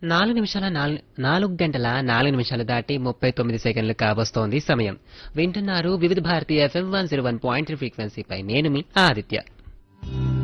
నాలుగు గంటల 4 నిమిషాలు దాటి 39 సెకండ్లు కావస్తోంది సమయం. వింటున్నారు వివిధ భారతీయ FM 101.3 ఫ్రీక్వెన్సీపై. నేను మీ ఆదిత్య.